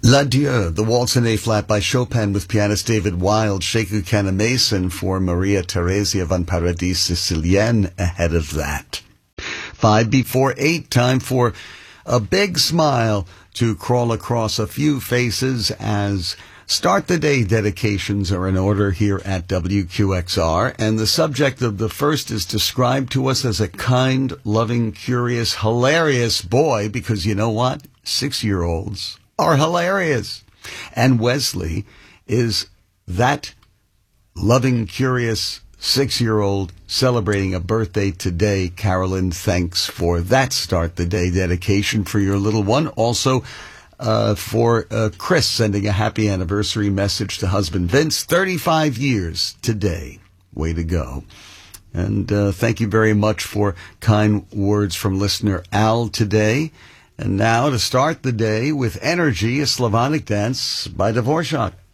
L'Adieu, the Waltz in A-flat by Chopin with pianist David Wild, Sheku Canamason for Maria Theresia van Paradis Sicilienne ahead of that. 5 before 8, time for a big smile to crawl across a few faces as Start the Day dedications are in order here at WQXR, and the subject of the first is described to us as a kind, loving, curious, hilarious boy, because you know what? 6-year-olds are hilarious. And Wesley is that loving, curious 6-year-old celebrating a birthday today. Carolyn, thanks for that Start the Day dedication for your little one. Also, for Chris sending a happy anniversary message to husband Vince, 35 years today. Way to go. And thank you very much for kind words from listener Al today. And now to start the day with energy, a Slavonic dance by Dvorak.